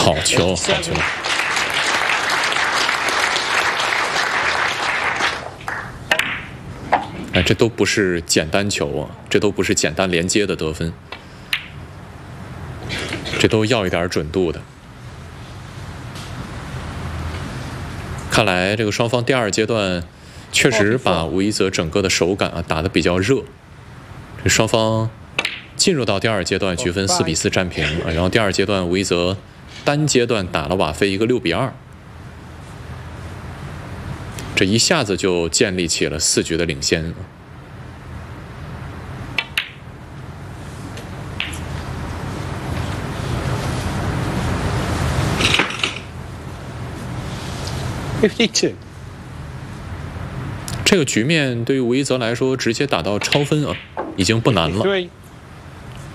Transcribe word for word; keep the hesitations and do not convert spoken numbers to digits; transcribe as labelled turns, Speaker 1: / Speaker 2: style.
Speaker 1: 好球，好球！哎，这都不是简单球啊，这都不是简单连接的得分，这都要一点准度的。看来这个双方第二阶段确实把吴一泽整个的手感啊打得比较热。这双方进入到第二阶段，局分四比四战平啊，然后第二阶段吴一泽单阶段打了瓦菲一个六比二。这一下子就建立起了四局的领先。
Speaker 2: fifty-two。
Speaker 1: 这个局面对于吴一泽来说，直接打到超分啊，已经不难了。